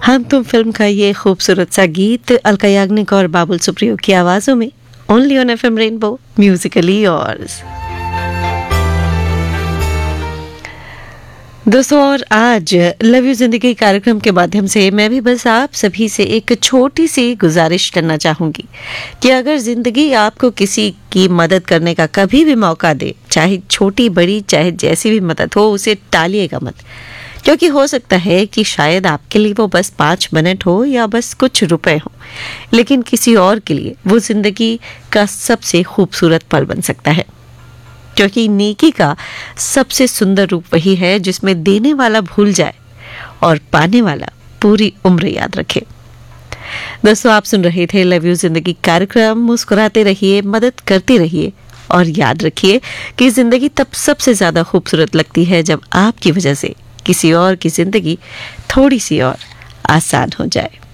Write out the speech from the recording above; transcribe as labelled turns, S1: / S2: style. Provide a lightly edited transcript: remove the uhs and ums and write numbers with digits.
S1: हम तुम फिल्म का ये खूबसूरत सा गीत अलका याग्निक और बाबुल सुप्रियो की आवाज़ों में only on FM rainbow Musically yours. दोस्तों, और आज लव यू जिंदगी कार्यक्रम के माध्यम से मैं भी बस आप सभी से एक छोटी सी गुजारिश करना चाहूंगी कि अगर जिंदगी आपको किसी की मदद करने का कभी भी मौका दे, चाहे छोटी बड़ी चाहे जैसी भी मदद हो, उसे टालिएगा मत। क्योंकि हो सकता है कि शायद आपके लिए वो बस 5 मिनट हो या बस कुछ रुपए हो, लेकिन किसी और के लिए वो जिंदगी का सबसे खूबसूरत पल बन सकता है। क्योंकि नेकी का सबसे सुंदर रूप वही है जिसमें देने वाला भूल जाए और पाने वाला पूरी उम्र याद रखे। दोस्तों, आप सुन रहे थे लव यू जिंदगी कार्यक्रम। मुस्कुराते रहिए, मदद करते रहिए और याद रखिए कि जिंदगी तब सबसे ज्यादा खूबसूरत लगती है जब आपकी वजह से किसी और की जिंदगी थोड़ी सी और आसान हो जाए।